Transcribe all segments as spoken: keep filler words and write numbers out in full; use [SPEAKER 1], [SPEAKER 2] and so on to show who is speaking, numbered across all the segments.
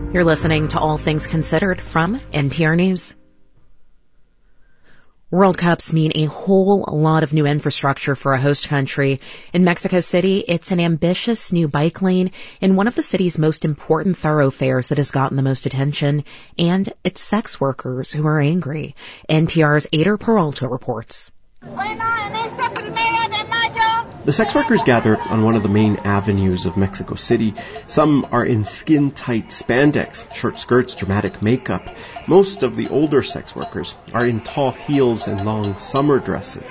[SPEAKER 1] You're listening to All Things Considered from N P R News. World Cups mean a whole lot of new infrastructure for a host country. In Mexico City, it's an ambitious new bike lane in one of the city's most important thoroughfares that has gotten the most attention, and it's sex workers who are angry. N P R's Ader Peralta reports.
[SPEAKER 2] The sex workers gather on one of the main avenues of Mexico City. Some are in skin-tight spandex, short skirts, dramatic makeup. Most of the older sex workers are in tall heels and long summer dresses.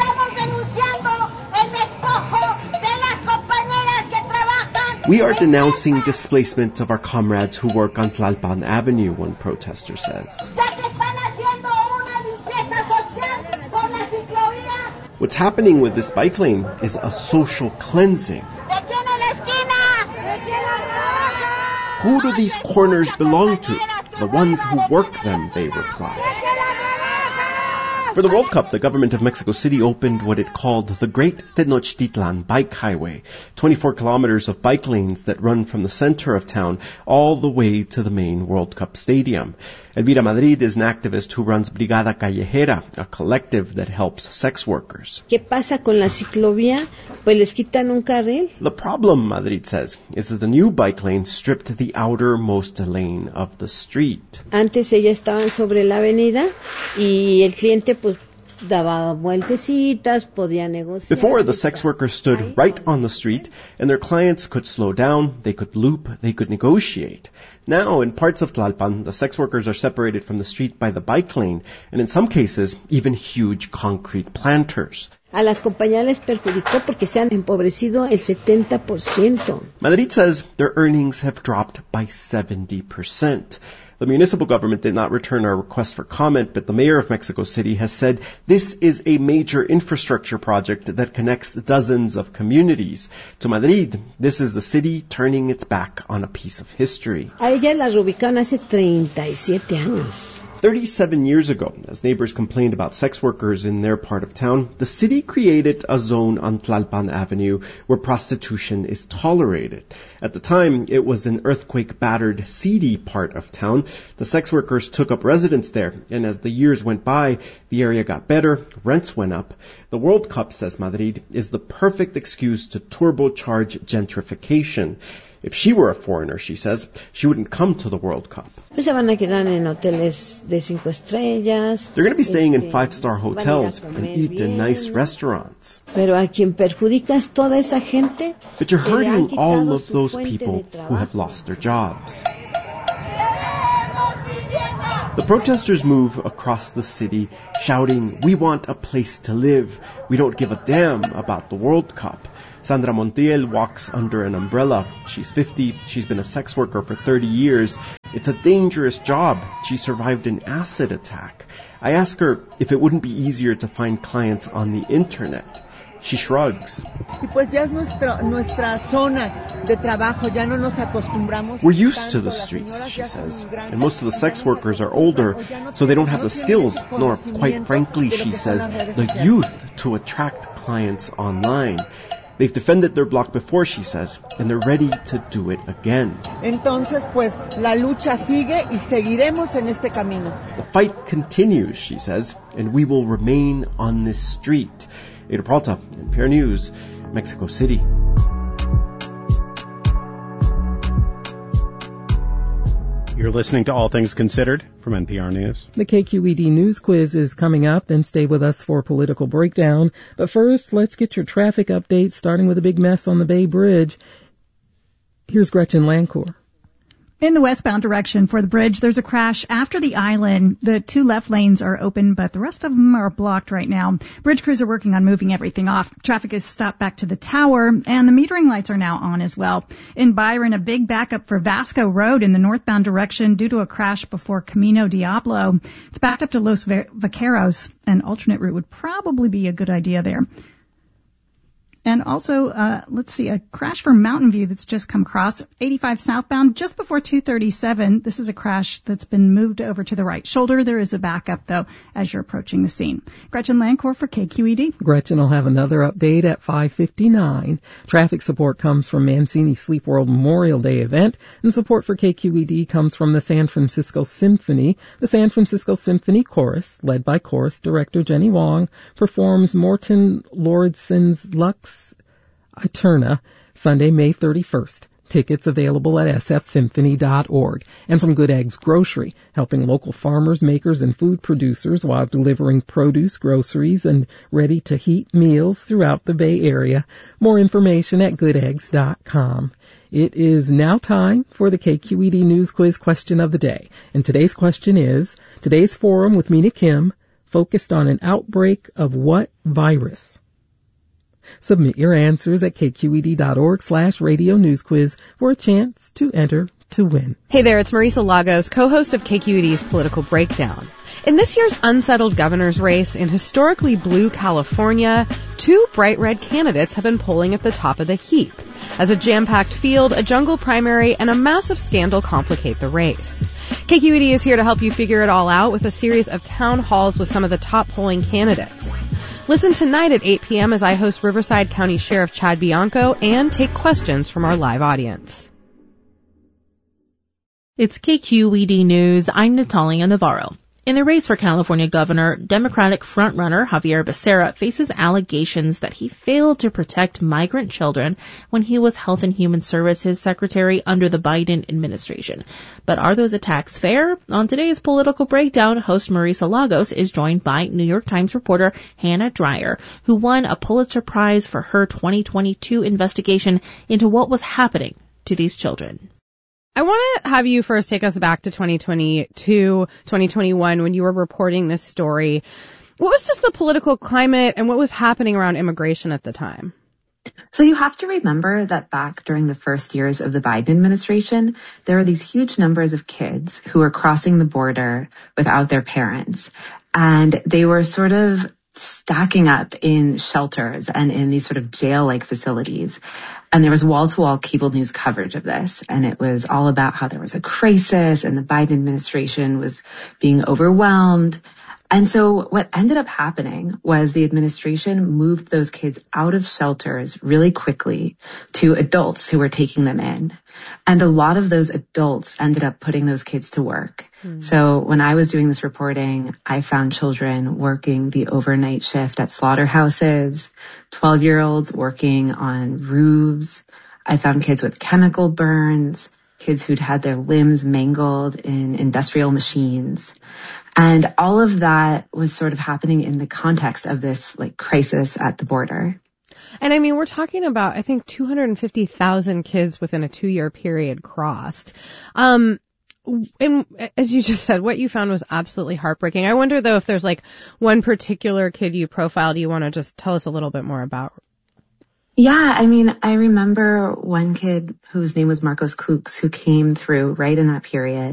[SPEAKER 2] We are denouncing displacement of our comrades who work on Tlalpan Avenue, one protester says. What's happening with this bike lane is a social cleansing. Who do these corners belong to? The ones who work them, they reply. For the World Cup, the government of Mexico City opened what it called the Great Tenochtitlan Bike Highway, twenty-four kilometers of bike lanes that run from the center of town all the way to the main World Cup stadium. Elvira Madrid is an activist who runs Brigada Callejera, a collective that helps sex workers.
[SPEAKER 3] ¿Qué pasa con la ciclovía? Pues les quitan un carril.
[SPEAKER 2] The problem, Madrid says, is that the new bike lane stripped the outermost lane of the street.
[SPEAKER 3] Antes ellas estaban sobre la avenida y el cliente pues daba vueltecitas, podía negociar.
[SPEAKER 2] Before, the sex workers stood right on the street, and their clients could slow down, they could loop, they could negotiate. Now, in parts of Tlalpan, the sex workers are separated from the street by the bike lane, and in some cases, even huge concrete planters.
[SPEAKER 3] A las compañías les perjudicó porque se han empobrecido el setenta por ciento.
[SPEAKER 2] Madrid says their earnings have dropped by seventy percent. The municipal government did not return our request for comment, but the mayor of Mexico City has said this is a major infrastructure project that connects dozens of communities. To Madrid, this is the city turning its back on a piece of history.
[SPEAKER 3] A ellas las reubicaron hace treinta y siete años.
[SPEAKER 2] thirty-seven years ago, as neighbors complained about sex workers in their part of town, the city created a zone on Tlalpan Avenue where prostitution is tolerated. At the time, it was an earthquake-battered, seedy part of town. The sex workers took up residence there, and as the years went by, the area got better, rents went up. The World Cup, says Madrid, is the perfect excuse to turbocharge gentrification. If she were a foreigner, she says, she wouldn't come to the World Cup.
[SPEAKER 3] Pues se van a quedar en hoteles de cinco estrellas.
[SPEAKER 2] They're going to be staying in five-star hotels and eat in nice restaurants.
[SPEAKER 3] Pero a quien perjudica es toda esa gente.
[SPEAKER 2] But you're hurting all of those people who have lost their jobs. The protesters move across the city, shouting, "We want a place to live. We don't give a damn about the World Cup." Sandra Montiel walks under an umbrella. She's fifty. She's been a sex worker for thirty years. It's a dangerous job. She survived an acid attack. I ask her if it wouldn't be easier to find clients on the internet. She shrugs.
[SPEAKER 4] We're
[SPEAKER 2] used to the streets, she says, and most of the sex workers are older, so they don't have the skills, nor, quite frankly, she says, the youth to attract clients online. They've defended their block before, she says, and they're ready to do it again.
[SPEAKER 4] Entonces, pues, la lucha sigue y seguiremos en este camino.
[SPEAKER 2] The fight continues, she says, and we will remain on this street. Ader Peralta, N P R News, Mexico City.
[SPEAKER 5] You're listening to All Things Considered from N P R News.
[SPEAKER 6] The K Q E D News Quiz is coming up, then stay with us for a political breakdown. But first, let's get your traffic updates, starting with a big mess on the Bay Bridge. Here's Gretchen Lancourt.
[SPEAKER 7] In the westbound direction for the bridge, there's a crash after the island. The two left lanes are open, but the rest of them are blocked right now. Bridge crews are working on moving everything off. Traffic is stopped back to the tower, and the metering lights are now on as well. In Byron, a big backup for Vasco Road in the northbound direction due to a crash before Camino Diablo. It's backed up to Los Vaqueros. An alternate route would probably be a good idea there. And also, uh, let's see, a crash from Mountain View that's just come across, eighty-five southbound, just before two thirty-seven. This is a crash that's been moved over to the right shoulder. There is a backup, though, as you're approaching the scene. Gretchen Lancourt for K Q E D.
[SPEAKER 6] Gretchen will have another update at five fifty-nine. Traffic support comes from Mancini Sleep World Memorial Day event, and support for K Q E D comes from the San Francisco Symphony. The San Francisco Symphony Chorus, led by chorus director Jenny Wong, performs Morton Lordson's Lux Eterna, Sunday, May thirty-first. Tickets available at s f symphony dot org. And from Good Eggs Grocery, helping local farmers, makers, and food producers while delivering produce, groceries, and ready-to-heat meals throughout the Bay Area. More information at good eggs dot com. It is now time for the K Q E D News Quiz question of the day. And today's question is, today's forum with Mina Kim focused on an outbreak of what virus? Submit your answers at k q e d dot org slash radio news quiz for a chance to enter to win.
[SPEAKER 8] Hey there, it's Marisa Lagos, co-host of K Q E D's Political Breakdown. In this year's unsettled governor's race in historically blue California, two bright red candidates have been polling at the top of the heap, as a jam-packed field, a jungle primary, and a massive scandal complicate the race. K Q E D is here to help you figure it all out with a series of town halls with some of the top polling candidates. Listen tonight at eight p.m. as I host Riverside County Sheriff Chad Bianco and take questions from our live audience.
[SPEAKER 9] It's K Q E D News. I'm Natalia Navarro. In the race for California governor, Democratic frontrunner Javier Becerra faces allegations that he failed to protect migrant children when he was Health and Human Services Secretary under the Biden administration. But are those attacks fair? On today's Political Breakdown, host Marisa Lagos is joined by New York Times reporter Hannah Dreier, who won a Pulitzer Prize for her twenty twenty-two investigation into what was happening to these children.
[SPEAKER 8] I want to have you first take us back to twenty twenty-two, twenty twenty-one, when you were reporting this story. What was just the political climate and what was happening around immigration at the time?
[SPEAKER 10] So you have to remember that back during the first years of the Biden administration, there were these huge numbers of kids who were crossing the border without their parents. And they were sort of stacking up in shelters and in these sort of jail-like facilities. And there was wall-to-wall cable news coverage of this. And it was all about how there was a crisis and the Biden administration was being overwhelmed. And so what ended up happening was the administration moved those kids out of shelters really quickly to adults who were taking them in. And a lot of those adults ended up putting those kids to work. Mm. So when I was doing this reporting, I found children working the overnight shift at slaughterhouses, twelve-year-olds working on roofs. I found kids with chemical burns, kids who'd had their limbs mangled in industrial machines. And all of that was sort of happening in the context of this like crisis at the border.
[SPEAKER 8] And I mean, we're talking about, I think, two hundred fifty thousand kids within a two-year period crossed. Um, and as you just said, what you found was absolutely heartbreaking. I wonder, though, if there's like one particular kid you profiled you want to just tell us a little bit more about.
[SPEAKER 10] Yeah, I mean, I remember one kid whose name was Marcos Cooks who came through right in that period.